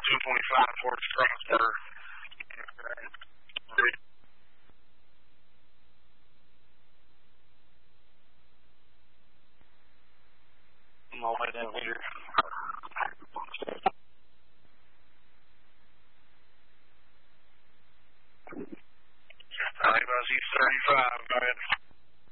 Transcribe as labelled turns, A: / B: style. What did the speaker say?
A: 225 towards Strasburg. On my way down here.